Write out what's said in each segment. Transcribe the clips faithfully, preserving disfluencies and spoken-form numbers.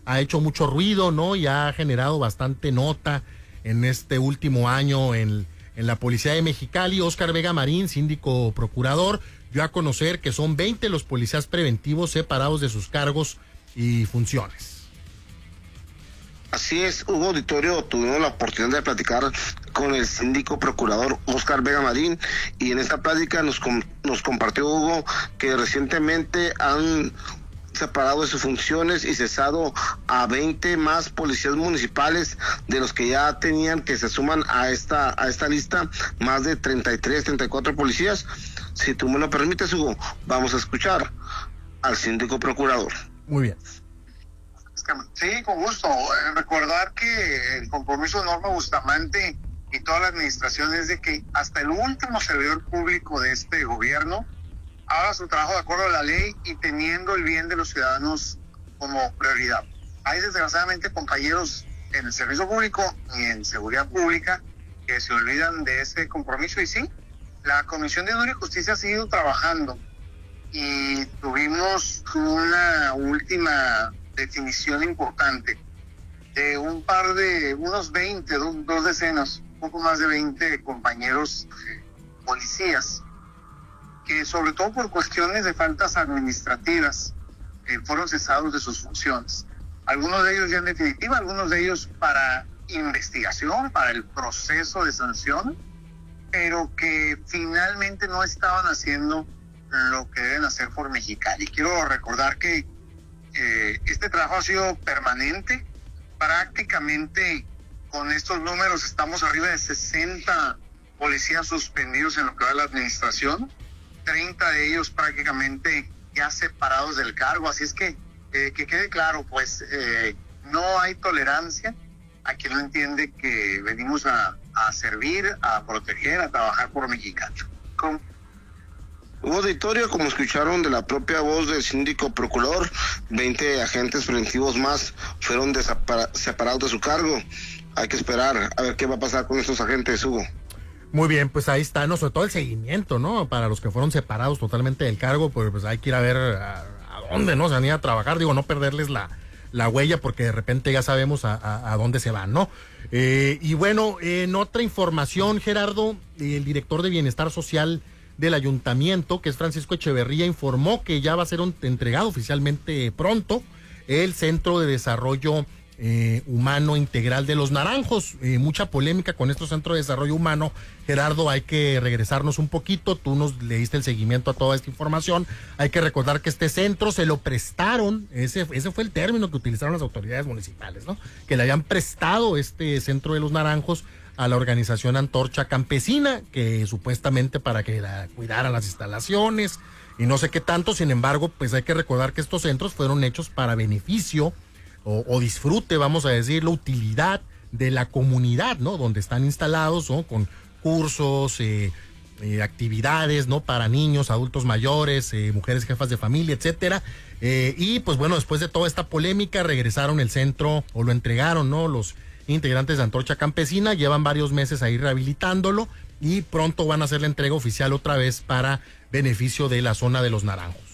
ha hecho mucho ruido, ¿no? Y ha generado bastante nota en este último año en, en la Policía de Mexicali. Óscar Vega Marín, síndico procurador, dio a conocer que son veinte los policías preventivos separados de sus cargos y funciones. Así es, Hugo Auditorio, tuvimos la oportunidad de platicar con el síndico procurador Óscar Vega Marín, y en esta plática nos, nos compartió, Hugo, que recientemente han separado de sus funciones y cesado a veinte más policías municipales de los que ya tenían, que se suman a esta a esta lista más de treinta y tres, treinta y cuatro policías. Si tú me lo permites, Hugo, vamos a escuchar al síndico procurador. Muy bien. Sí, con gusto. Recordar que el compromiso de Norma Bustamante y toda la administración es de que hasta el último servidor público de este gobierno haga su trabajo de acuerdo a la ley y teniendo el bien de los ciudadanos como prioridad. Hay desgraciadamente compañeros en el servicio público y en seguridad pública que se olvidan de ese compromiso, y sí, la Comisión de Honor y Justicia ha seguido trabajando y tuvimos una última definición importante de un par de, unos veinte, dos, dos decenas, un poco más de veinte compañeros eh, policías, que sobre todo por cuestiones de faltas administrativas eh, fueron cesados de sus funciones. Algunos de ellos ya en definitiva, algunos de ellos para investigación, para el proceso de sanción, pero que finalmente no estaban haciendo lo que deben hacer por Mexicali. Quiero recordar que Eh, este trabajo ha sido permanente. Prácticamente con estos números estamos arriba de sesenta policías suspendidos en lo que va de la administración, treinta de ellos prácticamente ya separados del cargo. Así es que eh, que quede claro, pues eh, no hay tolerancia a quien no entiende que venimos a, a servir, a proteger, a trabajar por Mexicali. ¿Cómo? Hubo auditorio, como escucharon de la propia voz del síndico procurador, veinte agentes preventivos más fueron separados de su cargo. Hay que esperar a ver qué va a pasar con estos agentes, Hugo. Muy bien, pues ahí está, no, sobre todo el seguimiento, ¿no? Para los que fueron separados totalmente del cargo, pues, pues hay que ir a ver a, a dónde, ¿no? Se van a ir a trabajar, digo, no perderles la, la huella, porque de repente ya sabemos a, a, a dónde se van, ¿no? Eh, y bueno, en otra información, Gerardo, el director de Bienestar Social del ayuntamiento, que es Francisco Echeverría, informó que ya va a ser un, entregado oficialmente pronto el Centro de Desarrollo eh, Humano Integral de Los Naranjos. Eh, mucha polémica con estos centros de desarrollo humano. Gerardo, hay que regresarnos un poquito, tú nos le diste el seguimiento a toda esta información. Hay que recordar que este centro se lo prestaron, ese, ese fue el término que utilizaron las autoridades municipales, ¿no? Que le habían prestado este Centro de Los Naranjos a la organización Antorcha Campesina, que supuestamente para que la cuidaran las instalaciones y no sé qué tanto. Sin embargo, pues hay que recordar que estos centros fueron hechos para beneficio o, o disfrute, vamos a decirlo, utilidad de la comunidad, ¿no? Donde están instalados, ¿no? Con cursos, eh, eh, actividades, ¿no? Para niños, adultos mayores, eh, mujeres jefas de familia, etcétera. Eh, y pues bueno, después de toda esta polémica, regresaron el centro, o lo entregaron, ¿no? Los integrantes de Antorcha Campesina, llevan varios meses ahí rehabilitándolo y pronto van a hacer la entrega oficial otra vez para beneficio de la zona de Los Naranjos.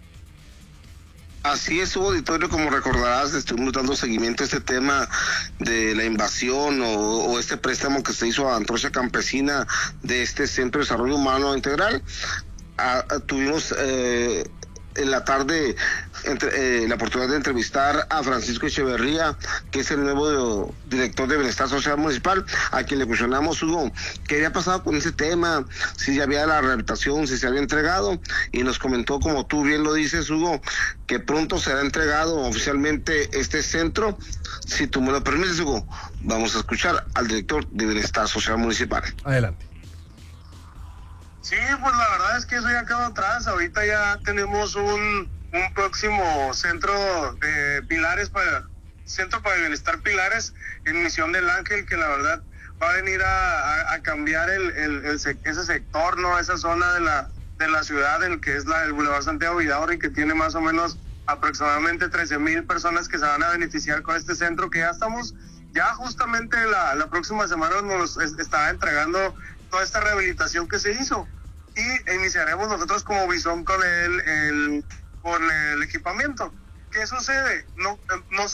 Así es, Hugo Auditorio, como recordarás, estuvimos dando seguimiento a este tema de la invasión o, o este préstamo que se hizo a Antorcha Campesina de este Centro de Desarrollo Humano Integral. A, a, tuvimos eh, en la tarde entre, eh, la oportunidad de entrevistar a Francisco Echeverría, que es el nuevo director de Bienestar Social Municipal, a quien le cuestionamos, Hugo, qué había pasado con ese tema, si ya había la rehabilitación, si se había entregado, y nos comentó, como tú bien lo dices, Hugo, que pronto será entregado oficialmente este centro. Si tú me lo permites, Hugo, vamos a escuchar al director de Bienestar Social Municipal. Adelante. Sí, pues la verdad es que eso ya quedó atrás. Ahorita ya tenemos un, un próximo centro de Pilares, para Centro para el Bienestar Pilares, en Misión del Ángel, que la verdad va a venir a, a, a cambiar el, el, el, ese sector, ¿no? Esa zona de la, de la ciudad, en el que es la, el Boulevard Santiago Vidaurri, que tiene más o menos aproximadamente trece mil personas que se van a beneficiar con este centro, que ya estamos, ya justamente la, la próxima semana nos estará entregando toda esta rehabilitación que se hizo. Y iniciaremos nosotros como Bison con el, el, con el equipamiento. ¿Qué sucede? No, no